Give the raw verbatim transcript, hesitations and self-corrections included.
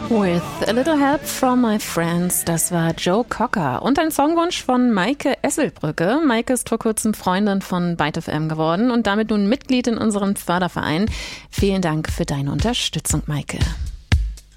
With a little help from my friends, das war Joe Cocker und ein Songwunsch von Maike Esselbrücke. Maike ist vor kurzem Freundin von Byte F M geworden und damit nun Mitglied in unserem Förderverein. Vielen Dank für deine Unterstützung, Maike.